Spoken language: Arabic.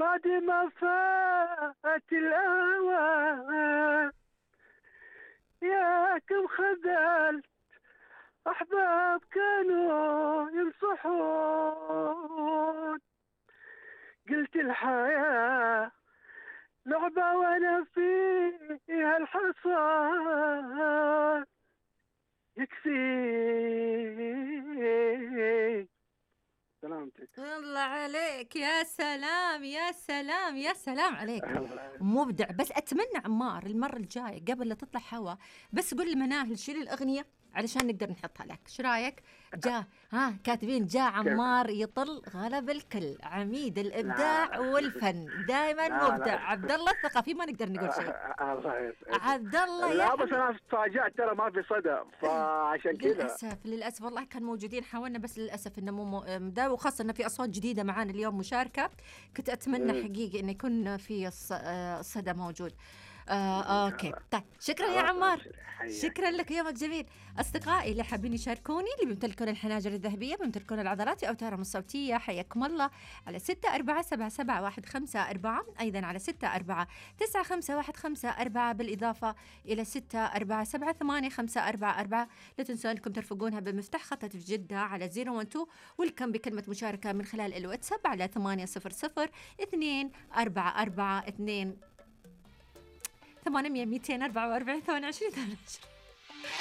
بعد ما فات الأوان، يا كم خذلت أحباب كانوا ينصحون. قلت الحياة لعبة وأنا فيها الحصان، يكفي سلامتك. الله عليك، يا سلام يا سلام يا سلام عليك، مبدع. بس أتمنى عمار المرة الجاية قبل لا تطلع هوا بس قول المناهل شيل الأغنية علشان نقدر نحطها لك. شو رايك؟ كاتبين جاء عمار يطل غلب الكل، عميد الإبداع لا والفن، دائما لا مبدع. لا عبد الله الثقافي، ما نقدر نقول شيء. الله يسعدك. عبد الله يا لا بس حبيبي، انا تفاجأت ترى ما في صدى فعشان كذا. للأسف والله كان موجودين، حاولنا بس للأسف إنه مو مداوي، وخاصة إنه في أصوات جديدة معانا اليوم مشاركة. كنت أتمنى حقيقي إنه يكون في صدى موجود. أوكي طيب، شكرا يا عمار، شكرا لك، يومك جميل. أصدقائي اللي حابين يشاركوني، اللي بيمتلكون الحناجر الذهبية، بيمتلكون العضلات وأوتارهم الصوتية، حياكم الله على 64777154، أيضا على 64951554، بالإضافة إلى 64778544. لا تنسوا أنكم ترفقونها بمفتاح خط في جدة على 012، والكم بكلمة مشاركة من خلال الواتساب على 8002442 800 244 28.